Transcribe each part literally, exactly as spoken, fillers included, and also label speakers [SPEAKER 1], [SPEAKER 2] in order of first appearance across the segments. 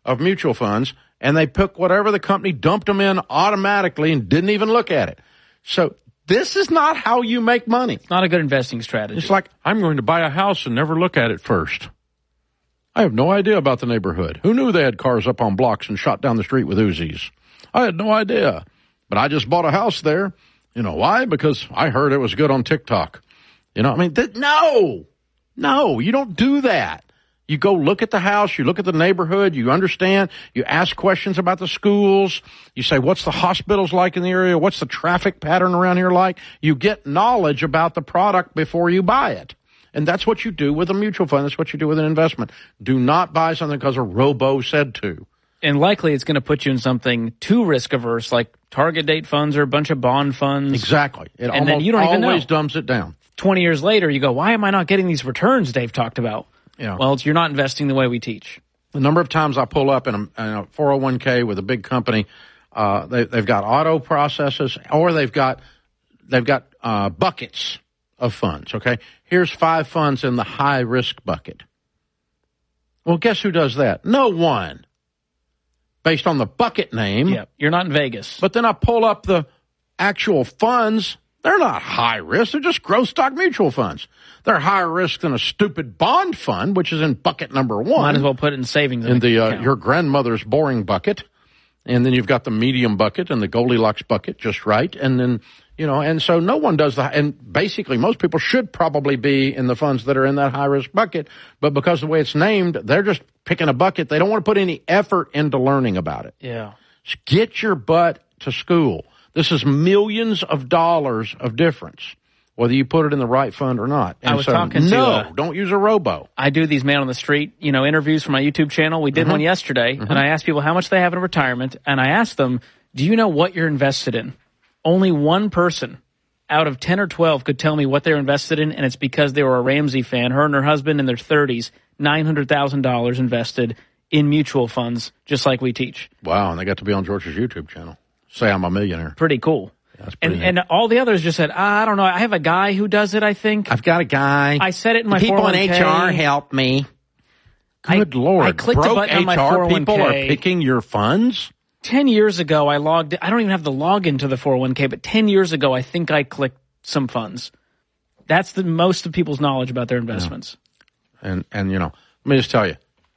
[SPEAKER 1] of mutual funds, and they pick whatever the company dumped them in automatically and didn't even look at it. So this is not how you make money.
[SPEAKER 2] It's not a good investing strategy.
[SPEAKER 1] It's like, I'm going to buy a house and never look at it first. I have no idea about the neighborhood. Who knew they had cars up on blocks and shot down the street with Uzis? I had no idea. But I just bought a house there. You know why? Because I heard it was good on TikTok. You know, I mean, th- no, no, you don't do that. You go look at the house, you look at the neighborhood, you understand, you ask questions about the schools, you say, what's the hospitals like in the area, what's the traffic pattern around here like? You get knowledge about the product before you buy it. And that's what you do with a mutual fund. That's what you do with an investment. Do not buy something because a robo said to.
[SPEAKER 2] And likely it's going to put you in something too risk-averse, like target date funds or a bunch of bond funds.
[SPEAKER 1] Exactly. It
[SPEAKER 2] and
[SPEAKER 1] almost
[SPEAKER 2] then you don't even know.
[SPEAKER 1] Always dumbs it down.
[SPEAKER 2] twenty years later, you go, why am I not getting these returns Dave talked about?
[SPEAKER 1] Yeah.
[SPEAKER 2] Well, it's, you're not investing the way we teach.
[SPEAKER 1] The number of times I pull up in a, in a four oh one k with a big company, uh, they, they've got auto processes, or they've got they've got uh, buckets of funds. Okay, here's five funds in the high risk bucket. Well, guess who does that? No one. Based on the bucket name.
[SPEAKER 2] Yeah, you're not in Vegas.
[SPEAKER 1] But then I pull up the actual funds. They're not high risk. They're just growth stock mutual funds. They're higher risk than a stupid bond fund, which is in bucket number one.
[SPEAKER 2] Might as well put it in savings.
[SPEAKER 1] In the uh, your grandmother's boring bucket. And then you've got the medium bucket and the Goldilocks bucket, just right. And then, you know, and so no one does that. And basically most people should probably be in the funds that are in that high risk bucket. But because of the way it's named, they're just picking a bucket. They don't want to put any effort into learning about it.
[SPEAKER 2] Yeah.
[SPEAKER 1] Just get your butt to school. This is millions of dollars of difference, whether you put it in the right fund or not. And
[SPEAKER 2] I was
[SPEAKER 1] so,
[SPEAKER 2] talking to...
[SPEAKER 1] No,
[SPEAKER 2] uh,
[SPEAKER 1] don't use a robo.
[SPEAKER 2] I do these man on the street, you know, interviews for my YouTube channel. We did
[SPEAKER 1] Mm-hmm.
[SPEAKER 2] one yesterday,
[SPEAKER 1] Mm-hmm.
[SPEAKER 2] and I asked people how much they have in retirement, and I asked them, do you know what you're invested in? Only one person out of ten or twelve could tell me what they're invested in, and it's because they were a Ramsey fan. Her and her husband in their thirties, nine hundred thousand dollars invested in mutual funds, just like we teach.
[SPEAKER 1] Wow, and they got to be on George's YouTube channel. Say I'm a millionaire.
[SPEAKER 2] Pretty cool.
[SPEAKER 1] That's
[SPEAKER 2] And,
[SPEAKER 1] pretty
[SPEAKER 2] and all the others just said, ah, I don't know. I have a guy who does it, I think.
[SPEAKER 1] I've got a guy.
[SPEAKER 2] I said it in my
[SPEAKER 1] People
[SPEAKER 2] four oh one k.
[SPEAKER 1] in H R help me. Good
[SPEAKER 2] I-
[SPEAKER 1] Lord.
[SPEAKER 2] I clicked a
[SPEAKER 1] Broke
[SPEAKER 2] button on my
[SPEAKER 1] H R
[SPEAKER 2] four oh one k.
[SPEAKER 1] people are picking your funds?
[SPEAKER 2] Ten years ago, I logged I don't even have the login to the four oh one k, but ten years ago, I think I clicked some funds. That's the most of people's knowledge about their investments.
[SPEAKER 1] Yeah. And, and, you know, let me just tell you,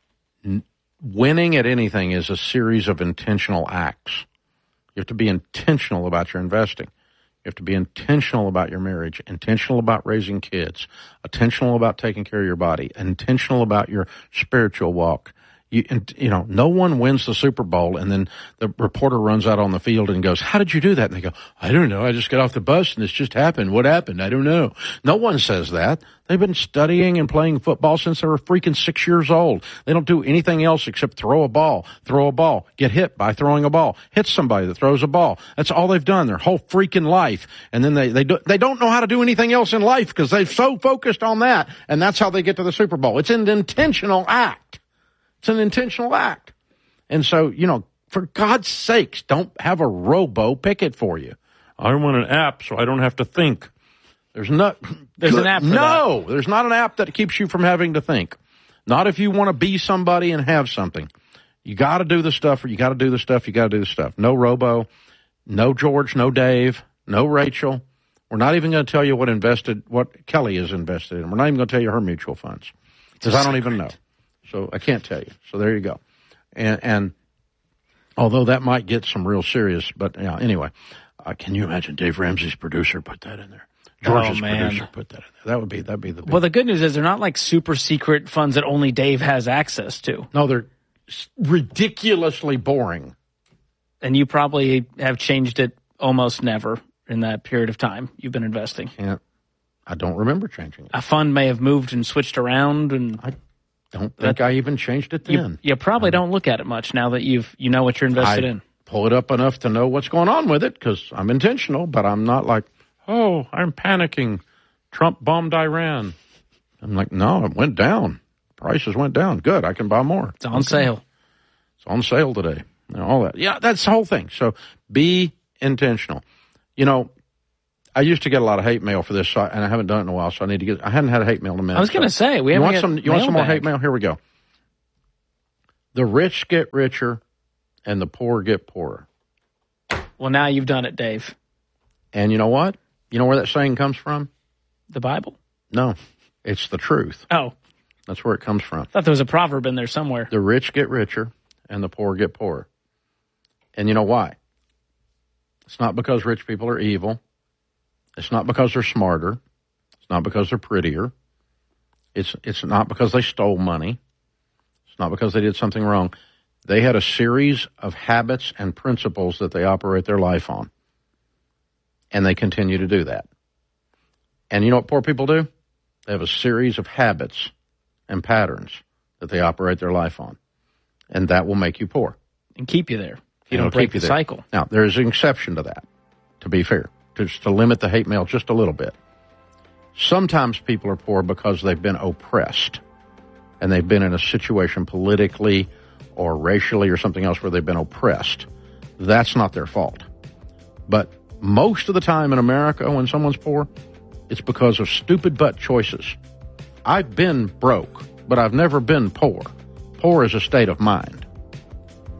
[SPEAKER 1] n- winning at anything is a series of intentional acts. You have to be intentional about your investing. You have to be intentional about your marriage, intentional about raising kids, intentional about taking care of your body, intentional about your spiritual walk. You, you know, no one wins the Super Bowl and then the reporter runs out on the field and goes, how did you do that? And they go, I don't know. I just got off the bus and this just happened. What happened? I don't know. No one says that. They've been studying and playing football since they were freaking six years old. They don't do anything else except throw a ball, throw a ball, get hit by throwing a ball, hit somebody that throws a ball. That's all they've done their whole freaking life. And then they, they, do, they don't know how to do anything else in life because they've so focused on that. And that's how they get to the Super Bowl. It's an intentional act. It's an intentional act. And so, you know, for God's sakes, don't have a robo pick it for you. I want an app so I don't have to think. There's no,
[SPEAKER 2] There's an app for
[SPEAKER 1] No,
[SPEAKER 2] that.
[SPEAKER 1] There's not an app that keeps you from having to think. Not if you want to be somebody and have something. You got to do the stuff, or you got to do the stuff, you got to do the stuff. No robo, no George, no Dave, no Rachel. We're not even going to tell you what invested, what Kelly is invested in. We're not even going to tell you her mutual funds because I don't even know. So I can't tell you. So there you go. And, and although that might get some real serious, but you know, anyway, uh, can you imagine Dave Ramsey's producer put that in there? George's
[SPEAKER 2] oh, man.
[SPEAKER 1] producer put that in there. That would be, that'd be the big.
[SPEAKER 2] Well, the good news is they're not like super secret funds that only Dave has access to.
[SPEAKER 1] No, they're ridiculously boring.
[SPEAKER 2] And you probably have changed it almost never in that period of time you've been investing.
[SPEAKER 1] Can't, I don't remember changing it.
[SPEAKER 2] A fund may have moved and switched around, and
[SPEAKER 1] I don't think I even changed it then.
[SPEAKER 2] You, you probably um, don't look at it much now that you've you know what you're invested
[SPEAKER 1] I
[SPEAKER 2] in.
[SPEAKER 1] Pull it up enough to know what's going on with it because I'm intentional, but I'm not like, oh, I'm panicking. Trump bombed Iran. I'm like, no, it went down. Prices went down. Good, I can buy more.
[SPEAKER 2] It's on
[SPEAKER 1] okay.
[SPEAKER 2] sale.
[SPEAKER 1] It's on sale today. And all that. Yeah, that's the whole thing. So be intentional. You know, I used to get a lot of hate mail for this, so I, and I haven't done it in a while, so I need to get. I hadn't had a hate mail in a minute.
[SPEAKER 2] I was going to
[SPEAKER 1] so
[SPEAKER 2] say we
[SPEAKER 1] you
[SPEAKER 2] haven't
[SPEAKER 1] want
[SPEAKER 2] got
[SPEAKER 1] some. You want some more
[SPEAKER 2] mailbag.
[SPEAKER 1] hate mail? Here we go. The rich get richer and the poor get poorer.
[SPEAKER 2] Well, now you've done it, Dave.
[SPEAKER 1] And you know what? You know where that saying comes from?
[SPEAKER 2] The Bible?
[SPEAKER 1] No, it's the truth.
[SPEAKER 2] Oh.
[SPEAKER 1] That's where it comes from.
[SPEAKER 2] I thought there was a proverb in there somewhere.
[SPEAKER 1] The rich get richer and the poor get poorer. And you know why? It's not because rich people are evil. It's not because they're smarter. It's not because they're prettier. It's it's not because they stole money. It's not because they did something wrong. They had a series of habits and principles that they operate their life on. And they continue to do that. And you know what poor people do? They have a series of habits and patterns that they operate their life on. And that will make you poor.
[SPEAKER 2] And keep you there. You
[SPEAKER 1] It'll
[SPEAKER 2] don't break
[SPEAKER 1] keep you
[SPEAKER 2] the
[SPEAKER 1] there.
[SPEAKER 2] cycle.
[SPEAKER 1] Now, there's an exception to that, to be fair, to, just to limit the hate mail just a little bit. Sometimes people are poor because they've been oppressed. And they've been in a situation politically or racially or something else where they've been oppressed. That's not their fault. But most of the time in America when someone's poor, it's because of stupid butt choices. I've been broke, but I've never been poor. Poor is a state of mind.